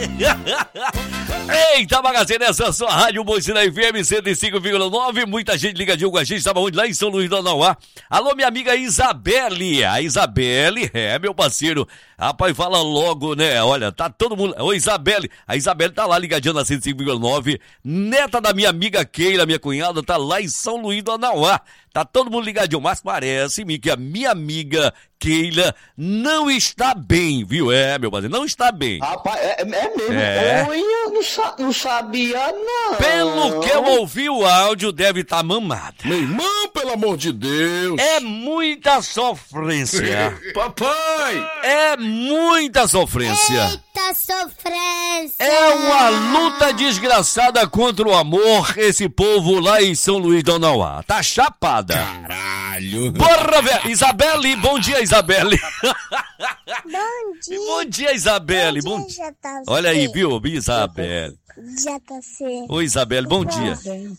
Eita, bagaceira, essa sua rádio Moicina FM 105,9. Muita gente ligadinho com a gente. Estava onde? Lá em São Luís do Anauá. Alô, minha amiga Isabelle. A Isabelle, meu parceiro. Rapaz, fala logo, né? Olha, tá todo mundo. Ô, Isabelle. A Isabelle tá lá ligadinha na 105,9. Neta da minha amiga Keila, minha cunhada, tá lá em São Luís do Anauá. Tá todo mundo ligadinho, mas parece-me que a minha amiga Keila não está bem, viu? Meu parceiro, não está bem. Rapaz, é mesmo? Oi, eu não sabia, não. Pelo que eu ouvi, o áudio deve estar mamado. Meu irmão, pelo amor de Deus. É muita sofrência. Papai! É muita sofrência. Eita sofrência! É uma luta desgraçada contra o amor, esse povo lá em São Luís do Anauá. Tá chapada. Caralho. Porra, velho. Isabelle, bom dia, Isabelle. Bom dia! Bom dia, Isabelle. Bom dia, JC. Olha aí, viu, Isabelle. JC. Oi, Isabelle, bom dia.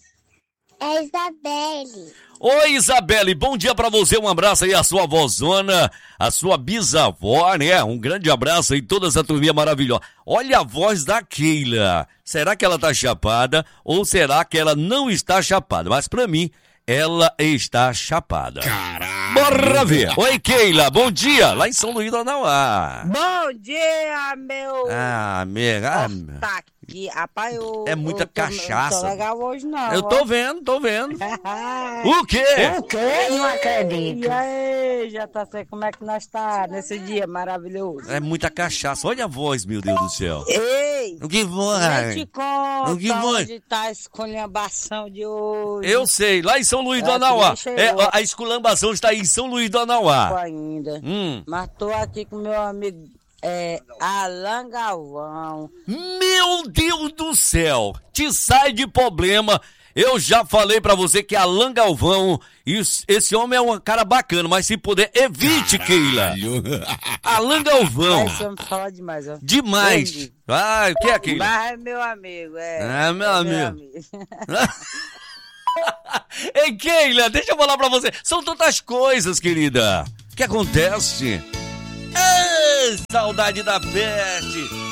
É Isabelle. Oi, Isabelle, bom dia pra você, um abraço aí à sua vozona, a sua bisavó, né? Um grande abraço aí, toda essa turminha maravilhosa. Olha a voz da Keila, será que ela tá chapada ou será que ela não está chapada? Mas pra mim, ela está chapada. Caralho. Bora ver. Oi, Keila, bom dia, lá em São Luís do Anauá. Bom dia, meu... Amiga, Tá aqui, rapaz, é muita cachaça. Não tô legal hoje, não. eu tô vendo. O quê? O quê? Não acredito. E aí, JC, como é que nós tá nesse dia maravilhoso? É muita cachaça, olha a voz, meu Deus do céu. Ei, O que nem vai? te conta O que foi? onde tá a esculhambação de hoje. Eu sei, lá em São Luís do É, Anauá. que nem chegou. A esculambação está em São Luís do Anauá. Ainda. Hum. Mas tô aqui com meu amigo Alan Galvão. Meu Deus do céu, te sai de problema. Eu já falei pra você que Alan Galvão, esse homem é um cara bacana, mas se puder, evite, Keila. Alan Galvão. Esse homem fala demais, ó. Demais. Entendi. O que é, Keila? Mas é meu amigo, Meu amigo. Ei, Keila, deixa eu falar pra você. São tantas coisas, querida. O que acontece? Saudade da peste.